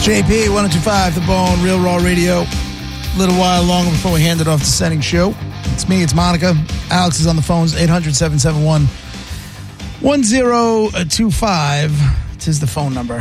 JP, 102.5 The Bone, Real Raw Radio. A little while longer before we hand it off to Setting Show. It's me, it's Monica. Alex is on the phones, 800-771-1025. Tis the phone number.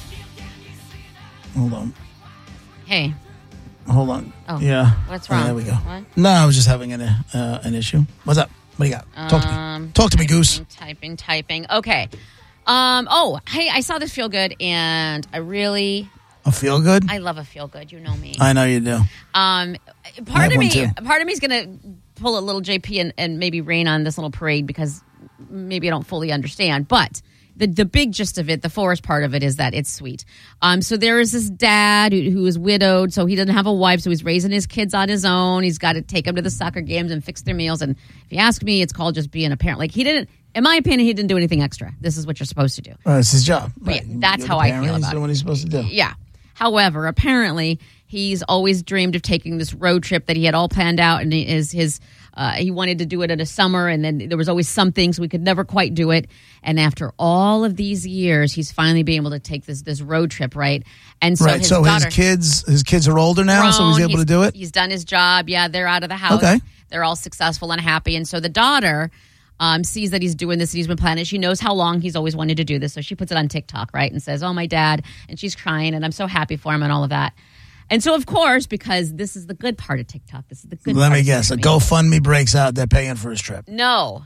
Hold on. Hey. Hold on. Oh. Yeah. What's wrong? There we go. What? No, I was just having an issue. What's up? What do you got? Talk to me. Talk to me, Goose. Typing. Okay. Hey, I saw this Feel Good, and I really... A feel good? I love a feel good. You know me. I know you do. Part of me is going to pull a little JP and maybe rain on this little parade because maybe I don't fully understand. But the big gist of it, the forest part of it, is that it's sweet. So there is this dad who is widowed, so he doesn't have a wife, so he's raising his kids on his own. He's got to take them to the soccer games and fix their meals. And if you ask me, it's called just being a parent. Like, he didn't. In my opinion, he didn't do anything extra. This is what you're supposed to do. It's his job. Right. Yeah, that's how I feel about it. He's doing what he's supposed to do. Yeah. However, apparently, he's always dreamed of taking this road trip that he had all planned out, and he wanted to do it in the summer, and then there was always something, so we could never quite do it. And after all of these years, he's finally being able to take this road trip, right? And so his daughter, his kids are older now, so he's able to do it? He's done his job. Yeah, they're out of the house. Okay. They're all successful and happy. And so the daughter sees that he's doing this and he's been planning it. She knows how long he's always wanted to do this. So she puts it on TikTok, right? And says, oh, my dad. And she's crying and I'm so happy for him and all of that. And so, of course, because this is the good part of TikTok. This is the good part. Let me guess. A GoFundMe breaks out. They're paying for his trip. No.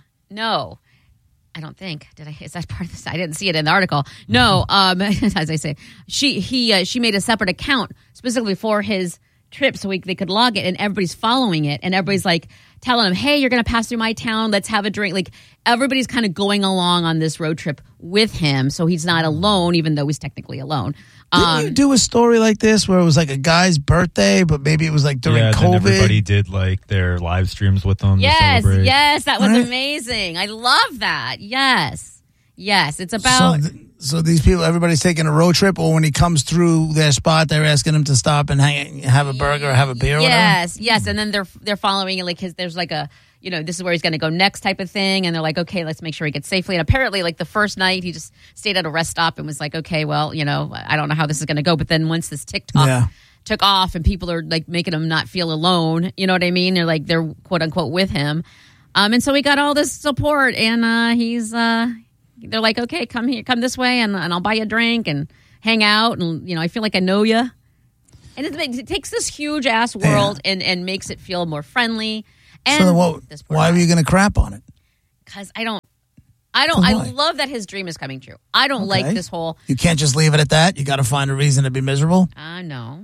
I don't think. Is that part of this? I didn't see it in the article. No. As I say, she made a separate account specifically for his trip so they could log it, and everybody's following it, and everybody's like telling him, hey, you're going to pass through my town, let's have a drink. Like, everybody's kind of going along on this road trip with him, so he's not alone, even though he's technically alone. Didn't you do a story like this where it was like a guy's birthday, but maybe it was like during COVID? Everybody did like their live streams with them. Yes, that was amazing. I love that. Yes, it's about... So these people, everybody's taking a road trip, or when he comes through their spot, they're asking him to stop and have a burger or have a beer. Yes, and then they're following it, like there's like a, this is where he's going to go next type of thing, and they're like, okay, let's make sure he gets safely. And apparently, like the first night, he just stayed at a rest stop and was like, okay, well, I don't know how this is going to go. But then once this TikTok took off and people are like making him not feel alone, you know what I mean? They're quote unquote with him, and so he got all this support, and he's. They're like, okay, come here, come this way, and I'll buy you a drink and hang out, and I feel like I know you. And it takes this huge ass world and makes it feel more friendly. And so why were you going to crap on it? Because I love that his dream is coming true. I don't like this whole. You can't just leave it at that. You got to find a reason to be miserable. No.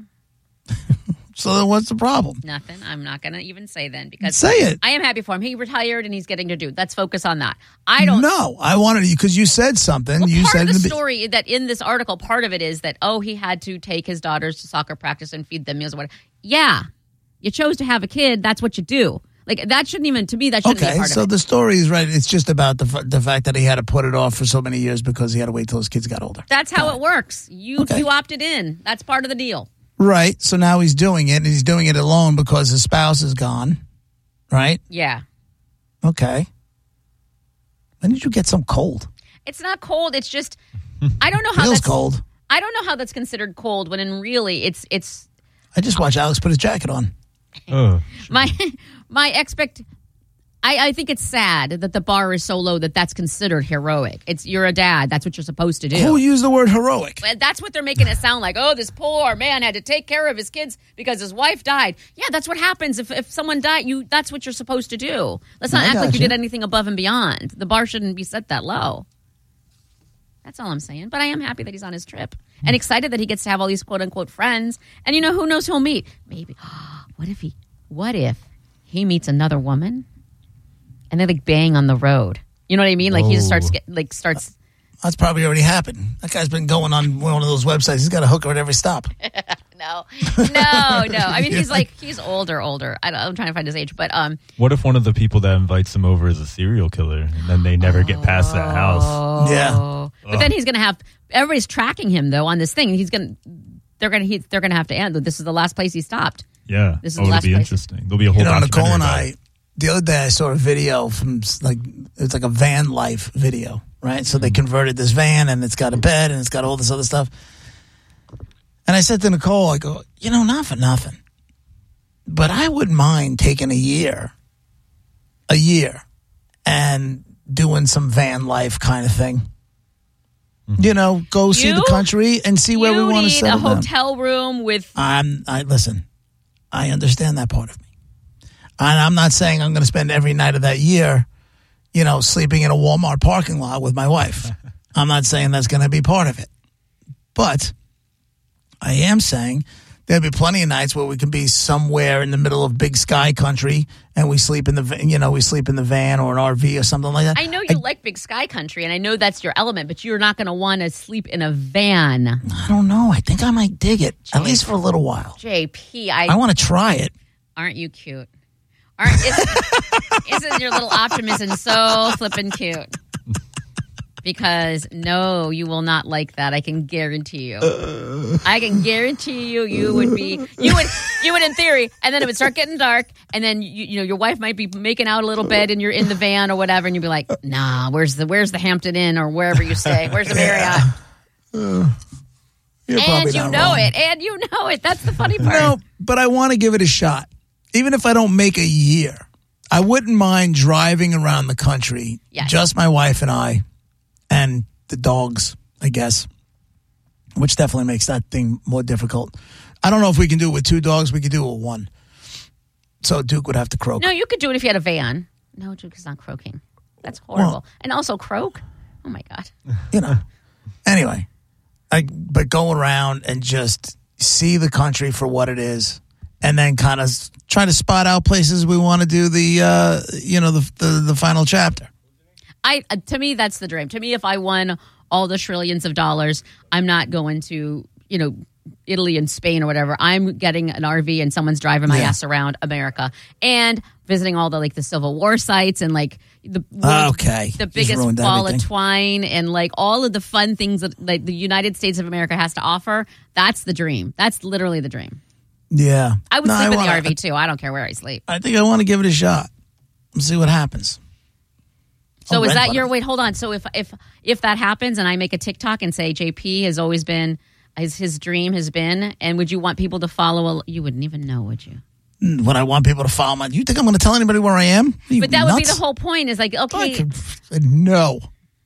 So then what's the problem? Nothing. I'm not going to even say then because say it. I am happy for him. He retired and he's getting to do. Let's focus on that. I wanted you because you said something. Well, you part said of the story that in this article, part of it is that he had to take his daughters to soccer practice and feed them meals or whatever. Yeah, you chose to have a kid. That's what you do. Like that shouldn't even be part of it. Okay, so the story is right. It's just about the fact that he had to put it off for so many years because he had to wait till his kids got older. That's how it works. You opted in. That's part of the deal. Right. So now he's doing it, and he's doing it alone because his spouse is gone. Right? Yeah. Okay. When did you get some cold? It's not cold. It's just I don't know how feels cold. I don't know how that's considered cold when in really it's. I just watched Alex put his jacket on. Oh, sure. I think it's sad that the bar is so low that that's considered heroic. You're a dad. That's what you're supposed to do. Who used the word heroic? That's what they're making it sound like. Oh, this poor man had to take care of his kids because his wife died. Yeah, that's what happens. If someone died, that's what you're supposed to do. Let's not act like you did anything above and beyond. The bar shouldn't be set that low. That's all I'm saying. But I am happy that he's on his trip and excited that he gets to have all these quote-unquote friends. And who knows who he'll meet? Maybe. What if he meets another woman? And they bang on the road. You know what I mean? Like he just starts. That's probably already happened. That guy's been going on one of those websites. He's got a hooker at every stop. No. I mean, he's older. I'm trying to find his age, but what if one of the people that invites him over is a serial killer, and then they never get past that house? Yeah. But then he's gonna have everybody's tracking him though on this thing. They're gonna have to end. This is the last place he stopped. Yeah. This is the last it'll be place. interesting. There'll be a whole documentary Nicole and about I. it. The other day I saw a video from it's like a van life video, right? So they converted this van and it's got a bed and it's got all this other stuff. And I said to Nicole, I go, not for nothing, but I wouldn't mind taking a year, and doing some van life kind of thing. Go see the country and see where we want to settle down. You need a hotel room with... Listen, I understand that part of me. And I'm not saying I'm going to spend every night of that year, sleeping in a Walmart parking lot with my wife. I'm not saying that's going to be part of it. But I am saying there'll be plenty of nights where we can be somewhere in the middle of big sky country and we sleep in the van or an RV or something like that. I know you like big sky country and I know that's your element, but you're not going to want to sleep in a van. I don't know. I think I might dig it, at least for a little while. JP, I want to try it. Aren't you cute? Isn't your little optimism so flippin' cute? Because no, you will not like that. I can guarantee you. I can guarantee you would in theory, and then it would start getting dark, and then your wife might be making out a little bit, and you're in the van or whatever, and you'd be like, nah, where's the Hampton Inn or wherever you stay? Where's the Marriott? And you know it. That's the funny part. No, but I want to give it a shot. Even if I don't make a year, I wouldn't mind driving around the country, just my wife and I, and the dogs, I guess, which definitely makes that thing more difficult. I don't know if we can do it with 2 dogs. We could do it with 1. So Duke would have to croak. No, you could do it if you had a van. No, Duke is not croaking. That's horrible. Well, and also croak? Oh, my God. Anyway, but go around and just see the country for what it is. And then kind of try to spot out places we want to do the final chapter. To me, that's the dream. To me, if I won all the trillions of dollars, I'm not going to, Italy and Spain or whatever. I'm getting an RV and someone's driving my ass around America and visiting all the Civil War sites and the biggest ball of twine and all of the fun things that the United States of America has to offer. That's the dream. That's literally the dream. Yeah. I would sleep in the RV too. I don't care where I sleep. I think I want to give it a shot and see what happens. So is that your... Wait, hold on. So if that happens and I make a TikTok and say JP has always been... His dream has been... And would you want people to follow... You wouldn't even know, would you? Would I want people to follow you think I'm going to tell anybody where I am? But that would be the whole point is okay... No.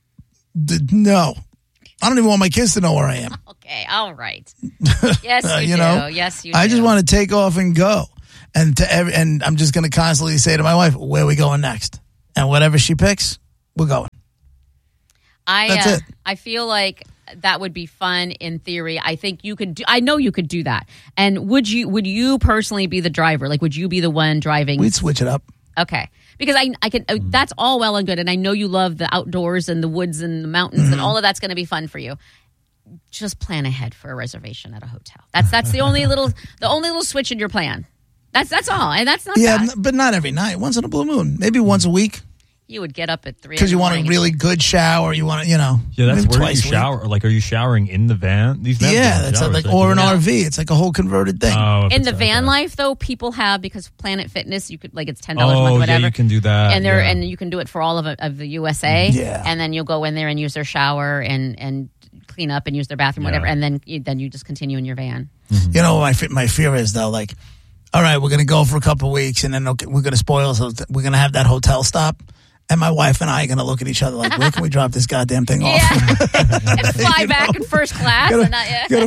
I don't even want my kids to know where I am. Okay, all right. Yes, you do. Yes, you do. I just want to take off and go. And I'm just going to constantly say to my wife, where are we going next? And whatever she picks, we're going. That's it. I feel like that would be fun in theory. I think you could I know you could do that. And would you personally be the driver? Would you be the one driving? We'd switch it up. Okay. Because I can. That's all well and good, and I know you love the outdoors and the woods and the mountains, and all of that's going to be fun for you. Just plan ahead for a reservation at a hotel. That's the only little switch in your plan. That's all, and that's not bad. But not every night. Once in a blue moon, maybe once a week. You would get up at 3 because you want a really good shower. You want to, Yeah, that's where you shower. Are you showering in the van? These vans that's or an RV. It's like a whole converted thing. In the van life, though, people have because Planet Fitness, you could it's $10 a month, whatever. Yeah, you can do that, and you can do it for all of the USA. Yeah, and then you'll go in there and use their shower and clean up and use their bathroom, whatever, and then you just continue in your van. Mm-hmm. You know what my fear is though, all right, we're going to go for a couple of weeks, and then we're going to spoil. So we're going to have that hotel stop. And my wife and I are going to look at each other where can we drop this goddamn thing off? And fly back in first class. We're going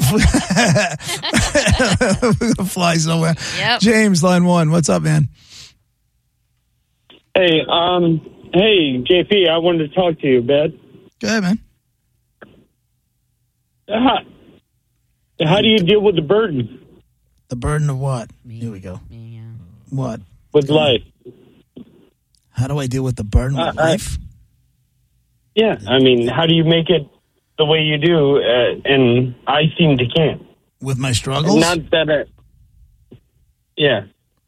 to fly somewhere. Yep. James, line 1. What's up, man? Hey, JP, I wanted to talk to you, bud. Go ahead, man. How do you deal with the burden? The burden of what? Here we go. What? With life. How do I deal with the burden of life? Yeah, how do you make it the way you do? And I seem to can't. With my struggles? Not that yeah.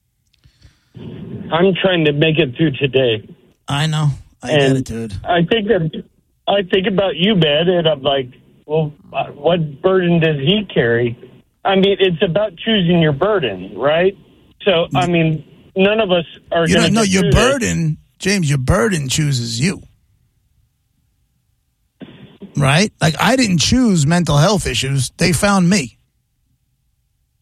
I'm trying to make it through today. I know. I get it, dude. I think about you, Ben, and I'm like, well, what burden does he carry? It's about choosing your burden, right? So, none of us are going to... No, your burden, James, your burden chooses you. Right? I didn't choose mental health issues. They found me.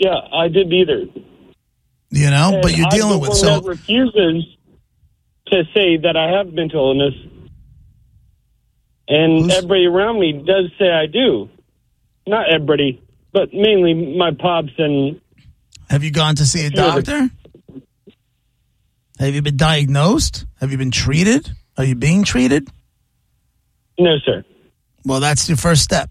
Yeah, I didn't either. You know, And but you're dealing with I'm the one that refuses to say that I have mental illness, and everybody around me does say I do. Not everybody, but mainly my pops and. Have you gone to see a doctor? Have you been diagnosed? Have you been treated? Are you being treated? No, sir. Well, that's your first step.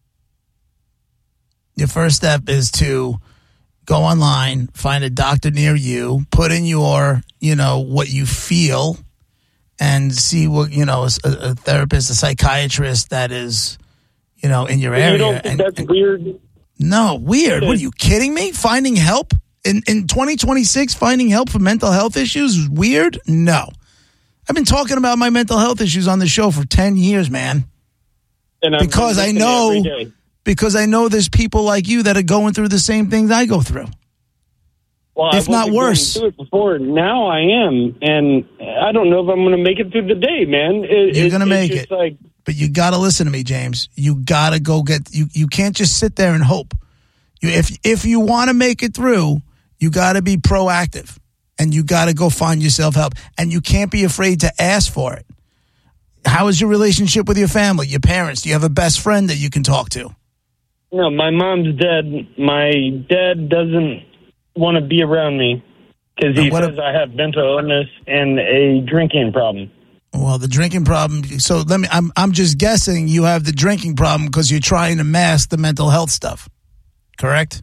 Your first step is to go online, find a doctor near you, put in your, what you feel, and see what, a therapist, a psychiatrist that is, in your area. You don't think that's weird? No, weird. What, are you kidding me? Finding help? In 2026, finding help for mental health issues is weird? No. I've been talking about my mental health issues on the show for 10 years, man. And because I know there's people like you that are going through the same things I go through. Well, if not worse. I wasn't going through it before. Now I am, and I don't know if I'm going to make it through the day, man. You're going to make it. Like, but you got to listen to me, James. You got to go get you can't just sit there and hope. If you want to make it through, you got to be proactive, and you got to go find yourself help, and you can't be afraid to ask for it. How is your relationship with your family, your parents? Do you have a best friend that you can talk to? No, my mom's dead. My dad doesn't want to be around me because he says I have mental illness and a drinking problem. Well, the drinking problem. So I'm just guessing you have the drinking problem because you're trying to mask the mental health stuff. Correct?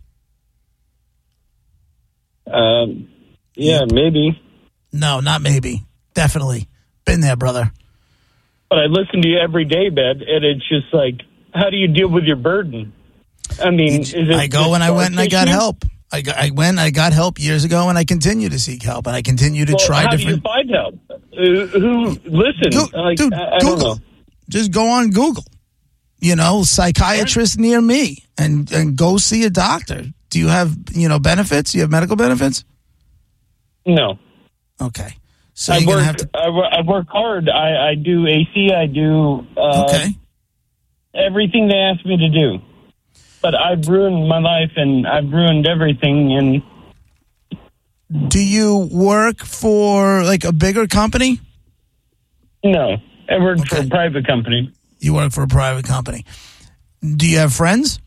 Yeah, maybe. No, not maybe. Definitely. Been there, brother. But I listen to you every day, Ben, and it's just like, how do you deal with your burden? I mean, is it I go and I went and I got help. I got help years ago, and I continue to see help, and I continue to try how different. How do you find help? Listen, dude, I Google. don't know. Just go on Google. Psychiatrist near me, and go see a doctor. Do you have benefits? Do you have medical benefits? No. Okay. So I you're gonna have to. I work hard. I do AC. I do everything they ask me to do. But I've ruined my life, and I've ruined everything. And do you work for like a bigger company? No, I work for a private company. You work for a private company. Do you have friends?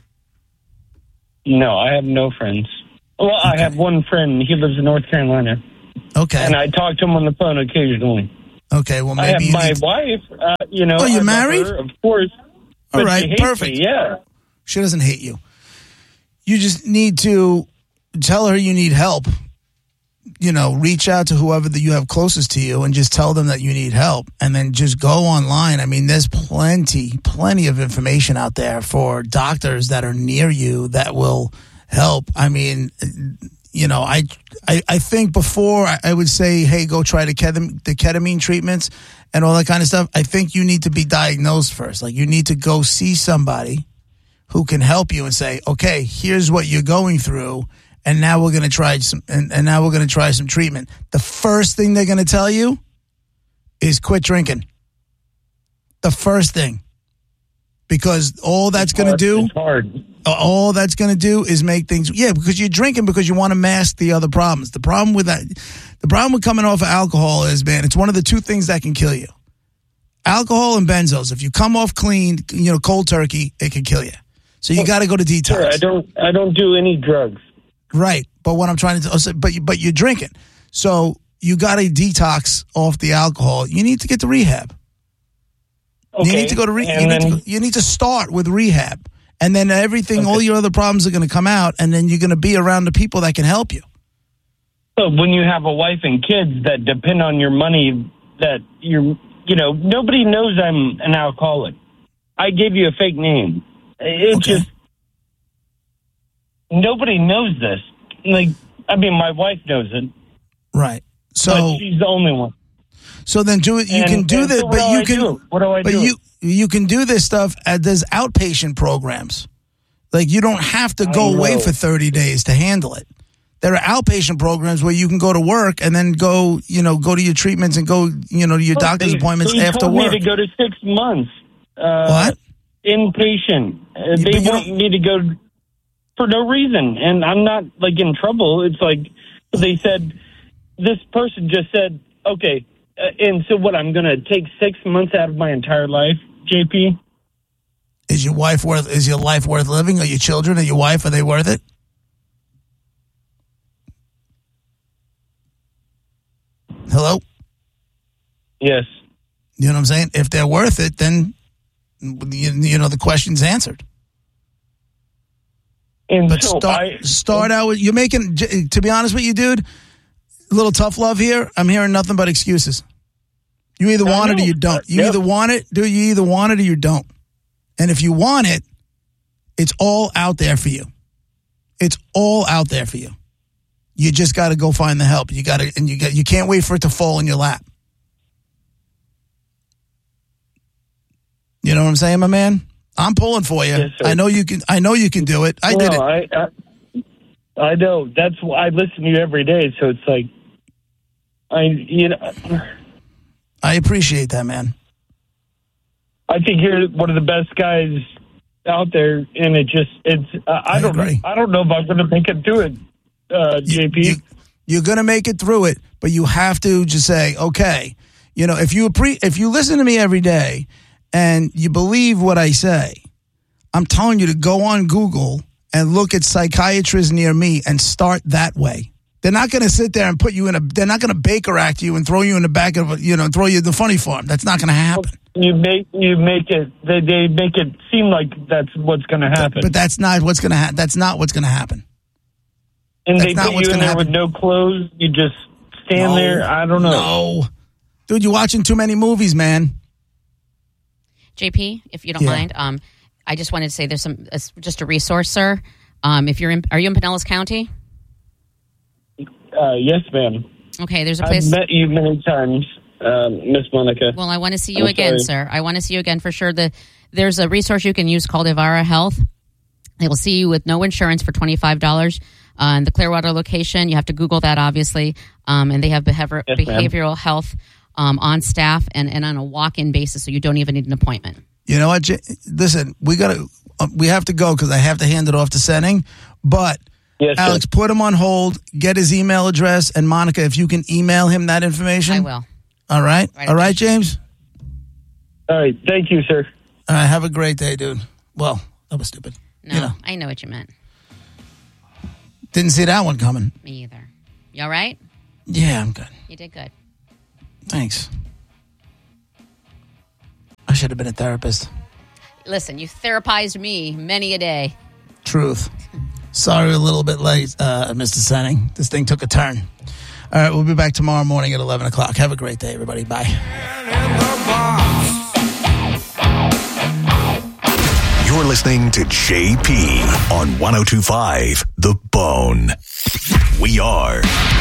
No, I have no friends. Well, I have one friend. He lives in North Carolina. Okay. And I talk to him on the phone occasionally. Okay, well, maybe I have my wife, Oh, you're married? Her, of course. All right, she hates perfect. Me, yeah. She doesn't hate you. You just need to tell her you need help. Reach out to whoever that you have closest to you and just tell them that you need help. And then just go online. I mean, there's plenty of information out there for doctors that are near you that will help. I mean, I think before I would say, hey, go try the ketamine treatments and all that kind of stuff. I think you need to be diagnosed first. Like, you need to go see somebody who can help you and say, okay, here's what you're going through, and now we're going to try some, and now we're going to try some treatment. The first thing they're going to tell you is quit drinking. The first thing, because all that's going to do, it's hard. All that's going to do is make things, because you're drinking because you want to mask the other problems. The problem with coming off of alcohol is, man, it's one of the two things that can kill you. Alcohol and benzos. If you come off clean, cold turkey, it can kill you. So you got to go to detox. Sure, I don't do any drugs. Right, but what I'm trying to say, but you're drinking, so you got to detox off the alcohol. You need to get to rehab. Okay. You need to go to you need to start with rehab, and then all your other problems are going to come out, and then you're going to be around the people that can help you. So when you have a wife and kids that depend on your money, that nobody knows I'm an alcoholic. I gave you a fake name. It's just nobody knows this. My wife knows it. Right. So but she's the only one. So then do it. You can do this, but you can. What do I do? You can do this stuff. There's outpatient programs. Like, you don't have to go away for 30 days to handle it. There are outpatient programs where you can go to work and then go to your treatments and go, to your doctor's appointments after work. They told me to go to 6 months. What? Inpatient. They want me to go. for no reason. And I'm not, like, in trouble. It's like they said, this person just said, okay, and so what, I'm going to take 6 months out of my entire life, JP? Is your life worth living? Are your children or your wife, are they worth it? Hello? Yes. You know what I'm saying? If they're worth it, then, you know, the question's answered. And But so start out with, you're making, to be honest with you, dude, a little tough love here. I'm hearing nothing but excuses. You either want it or you don't. You either want it, dude, you either want it or you don't. And if you want it, it's all out there for you. It's all out there for you. You just got to go find the help. You can't wait for it to fall in your lap. You know what I'm saying, my man? I'm pulling for you. Yes, sir. I know you can do it. I did it. I know. That's why I listen to you every day. So it's like, I appreciate that, man. I think you're one of the best guys out there, and I don't know if I'm going to make it through it, JP. You're going to make it through it, but you have to just say, okay, you know, if you listen to me every day and you believe what I say, I'm telling you to go on Google and look at psychiatrists near me and start that way. They're not going to sit there and they're not going to Baker Act you and throw you in the back of throw you in the funny farm. That's not going to happen. They make it seem like that's what's going to happen. But that's not what's going to happen. That's not what's going to happen. And they put you in there with no clothes. You just stand there. I don't know. No. Dude, you're watching too many movies, man. JP, if you don't mind, I just wanted to say there's just a resource, sir. Are you in Pinellas County? Yes, ma'am. Okay, there's a place. I've met you many times, Miss Monica. Well, I want to see you again, sir. I want to see you again for sure. There's a resource you can use called Ivara Health. They will see you with no insurance for $25. In the Clearwater location, you have to Google that, obviously. And they have behavioral health on staff and on a walk-in basis, so you don't even need an appointment. You know what? Listen, we have to go because I have to hand it off to Senning. But yes, Alex, put him on hold. Get his email address, and Monica, if you can email him that information, I will. All right, James. All right, thank you, sir. All right, have a great day, dude. Well, that was stupid. No, I know what you meant. Didn't see that one coming. Me either. You all right? Yeah, I'm good. You did good. Thanks. I should have been a therapist. Listen, you therapized me many a day. Truth. Sorry, a little bit late, Mr. Senning. This thing took a turn. All right, we'll be back tomorrow morning at 11 o'clock. Have a great day, everybody. Bye. You're listening to JP on 102.5 The Bone. We are